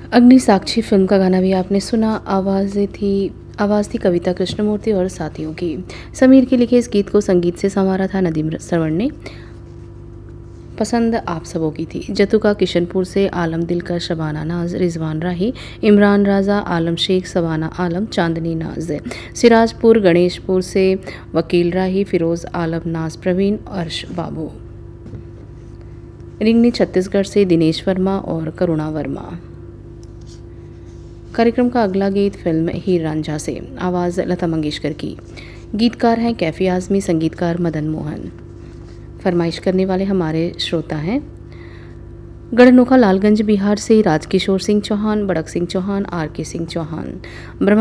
अग्नि साक्षी फिल्म का गाना भी आपने सुना। आवाज़ थी कविता कृष्णमूर्ति और साथियों की। समीर के लिखे इस गीत को संगीत से संवारा था नदीम श्रवण ने। पसंद आप सबों की थी। जतुका किशनपुर से आलम दिलकर, शबाना नाज, रिजवान राही, इमरान राजा, आलम शेख, सवाना आलम, चांदनी नाज। सिराजपुर गणेशपुर से वकील राही, फिरोज़ आलम, नाज प्रवीण, अर्श बाबू। रिंगनी छत्तीसगढ़ से दिनेश वर्मा और करुणा वर्मा। कार्यक्रम का अगला गीत फिल्म हीर रांझा से, आवाज़ लता मंगेशकर की। गीतकार हैं कैफी आज़मी, संगीतकार मदन मोहन। फरमाइश करने वाले हमारे श्रोता हैं गढ़नोखा लालगंज बिहार से राजकिशोर सिंह चौहान, बड़क सिंह चौहान, आर के सिंह चौहान।